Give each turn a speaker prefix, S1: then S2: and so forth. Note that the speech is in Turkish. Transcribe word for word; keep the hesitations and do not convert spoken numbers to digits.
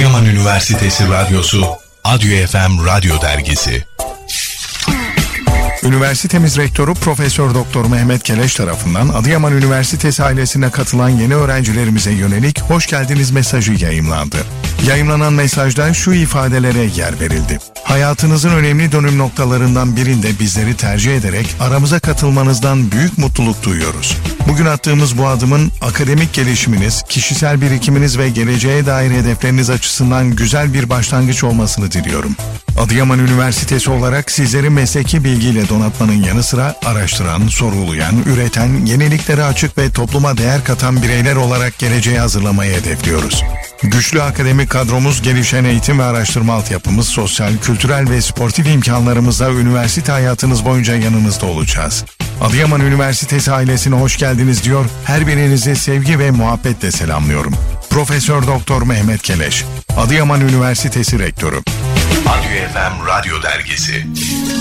S1: Adıyaman Üniversitesi Radyosu, Adyo F M Radyo Dergisi.
S2: Üniversitemiz Rektörü Profesör Doktor Mehmet Keleş tarafından Adıyaman Üniversitesi ailesine katılan yeni öğrencilerimize yönelik hoş geldiniz mesajı yayımlandı. Yayımlanan mesajda şu ifadelere yer verildi. Hayatınızın önemli dönüm noktalarından birinde bizleri tercih ederek aramıza katılmanızdan büyük mutluluk duyuyoruz. Bugün attığımız bu adımın akademik gelişiminiz, kişisel birikiminiz ve geleceğe dair hedefleriniz açısından güzel bir başlangıç olmasını diliyorum. Adıyaman Üniversitesi olarak sizleri mesleki bilgiyle donatmanın yanı sıra araştıran, sorgulayan, üreten, yeniliklere açık ve topluma değer katan bireyler olarak geleceğe hazırlamayı hedefliyoruz. Güçlü akademik kadromuz, gelişen eğitim ve araştırma altyapımız, sosyal, kültürel ve sportif imkanlarımızla üniversite hayatınız boyunca yanınızda olacağız. Adıyaman Üniversitesi ailesine hoş geldiniz diyor, her birinizi sevgi ve muhabbetle selamlıyorum. Profesör Doktor Mehmet Keleş, Adıyaman Üniversitesi Rektörü.
S1: Adyo F M Radyo Dergisi.